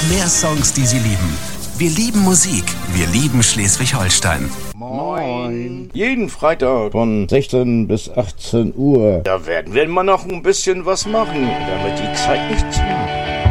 mehr Songs, die Sie lieben. Wir lieben Musik. Wir lieben Schleswig-Holstein. Moin. Jeden Freitag von 16 bis 18 Uhr. Da werden wir immer noch ein bisschen was machen, damit die Zeit nicht zu